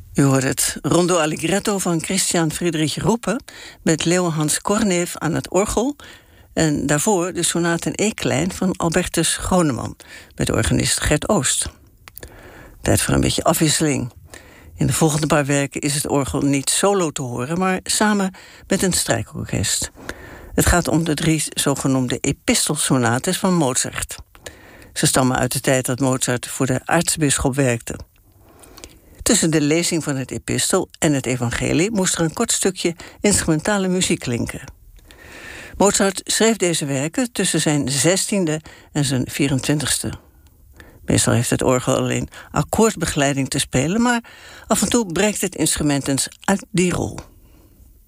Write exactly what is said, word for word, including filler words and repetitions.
U hoort het Rondo Allegretto van Christian Friedrich Ruppe met Leo Hans Korneef aan het orgel. En daarvoor de sonate in E-klein van Albertus Groneman met organist Gert Oost. Tijd voor een beetje afwisseling. In de volgende paar werken is het orgel niet solo te horen, maar samen met een strijkorkest. Het gaat om de drie zogenoemde epistelsonates van Mozart. Ze stammen uit de tijd dat Mozart voor de aartsbisschop werkte. Tussen de lezing van het epistel en het evangelie moest er een kort stukje instrumentale muziek klinken. Mozart schreef deze werken tussen zijn zestiende en zijn vierentwintigste. Meestal heeft het orgel alleen akkoordbegeleiding te spelen, maar af en toe breekt het instrument eens uit die rol.